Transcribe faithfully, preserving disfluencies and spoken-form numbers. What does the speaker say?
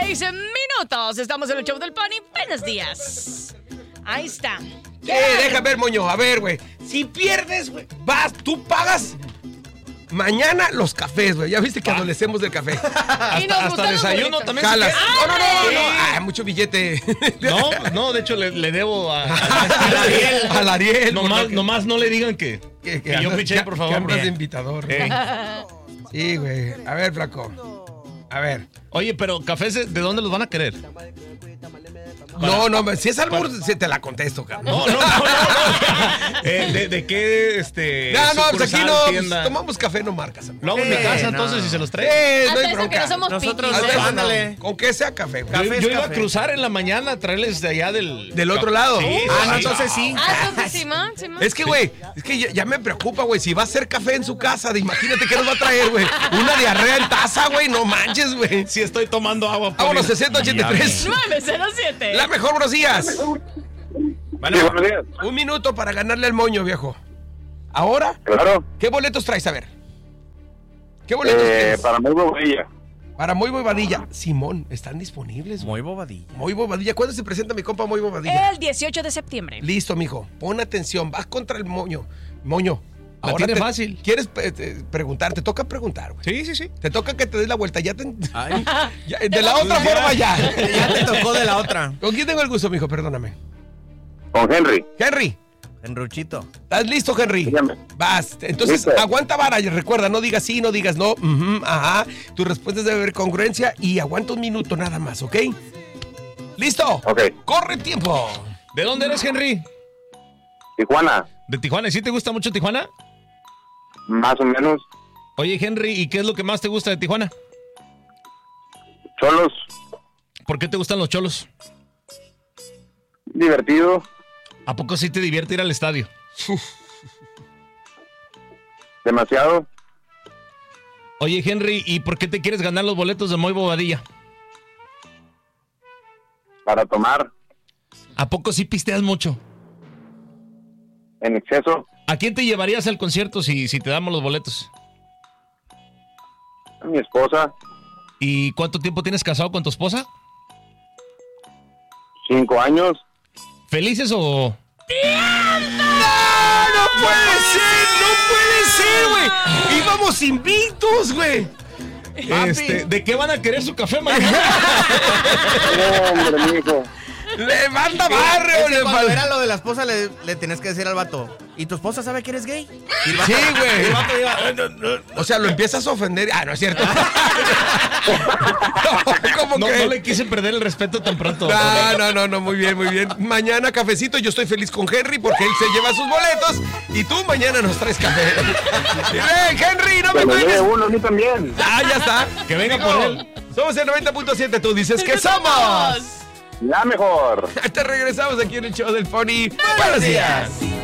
seis minutos. Estamos en el show del Pony. Buenos días. Ahí está. Eh, déjame ver, moño. A ver, güey. Si pierdes, güey, vas, tú pagas mañana los cafés, güey. Ya viste que adolecemos del café. Hasta, hasta desayuno también. Jalas. Se No, no, no, sí. no. Ah, mucho billete. No, no, de hecho le, le debo a, a, a Ariel. Al Ariel. Nomás, porque- nomás no le digan que, que, que yo andas- piché, que- por que favor. andas de Bien. invitador. Eh. Sí, güey. A ver, flaco. A ver. Oye, pero cafés, ¿de dónde los van a querer? No, no, si es albur, si te la contesto, cabrón. No, no, no, no. no. Eh, ¿de, ¿De qué, este, No, no, pues aquí sucursal, no, pues, tienda? tomamos café, no marcas. amigo. Lo hago en mi Eh, casa, no. entonces, si se los trae. Eh, no Hasta hay eso bronca. que no somos Nosotros, piquis, Hasta ¿eh? eso, ándale. Con que sea café, güey. Yo, Café es yo iba a café. cruzar en la mañana a traerles de allá del... Del otro lado. Sí, Ah, sí, no, sí. entonces sí. Ah, entonces, Simón, Simón. Es que, güey, es que ya, ya me preocupa, güey. Si va a hacer café en su casa, de, imagínate qué nos va a traer, güey. Una diarrea en taza, güey. No manches, güey. Sí, estoy tomando agua. Vámonos, Poli. sesenta ochenta y tres. nueve cero siete. La mejor, buenos días. Bueno, sí, buenos días. Un minuto para ganarle al moño, viejo. ¿Ahora? Claro. ¿Qué boletos traes? A ver. ¿Qué boletos Eh, tienes? para Muy Bobadilla. Para Muy Bobadilla. Simón, están disponibles, güey. Muy bobadilla. Muy Bobadilla. ¿Cuándo se presenta mi compa Muy Bobadilla? El dieciocho de septiembre. Listo, mijo. Pon atención. Vas contra el moño. Moño. La tiene fácil. ¿Quieres eh, eh, preguntar? Te toca preguntar, güey. Sí, sí, sí. Te toca que te des la vuelta. Ya te... Ay, ya, de la otra forma ya. ya te tocó de la otra. ¿Con quién tengo el gusto, mijo? Perdóname. Con Henry. Henry. Enruchito. ¿Estás listo, Henry? Dígame. Vas. Entonces, Listo. aguanta vara. y Recuerda, no digas sí, no digas no. Ujú, ajá. Tus respuestas deben haber congruencia y aguanta un minuto nada más, ¿ok? ¿Listo? Ok. Corre tiempo. ¿De dónde eres, Henry? Tijuana. ¿De Tijuana? ¿Y sí te gusta mucho Tijuana? Más o menos. Oye, Henry, ¿y qué es lo que más te gusta de Tijuana? Cholos. ¿Por qué te gustan los cholos? Divertido. ¿A poco sí te divierte ir al estadio? Demasiado. Oye, Henry, ¿y por qué te quieres ganar los boletos de Muy Bobadilla? Para tomar. ¿A poco sí pisteas mucho? En exceso. ¿A quién te llevarías al concierto si, si te damos los boletos? A mi esposa. ¿Y cuánto tiempo tienes casado con tu esposa? Cinco años. ¿Felices o...? ¡No! ¡No puede ser! ¡No puede ser, güey! ¡Íbamos invictos, güey! Este, ¿de qué van a querer su café mañana? No, hombre, mijo. ¡Levanta Es barrio! que le cuando fal- era lo de la esposa, le, le tenías que decir al vato, ¿y tu esposa sabe que eres gay? Y el vato- Sí, güey. el vato iba, "Ah, no, no". O sea, lo empiezas a ofender. Ah, no es cierto. no, ¿cómo No, que? no le quise perder el respeto tan pronto. No, no, no, no, muy bien, muy bien. Mañana cafecito, yo estoy feliz con Henry porque él se lleva sus boletos y tú mañana nos traes café. Y ven, Henry, no me Que me lleve cuelgues. uno a mí también. Ah, ya está. Que venga Digo, por él. Somos el noventa punto siete, tú dices que somos. La mejor. Te regresamos aquí en el show del Pony. Buenos días.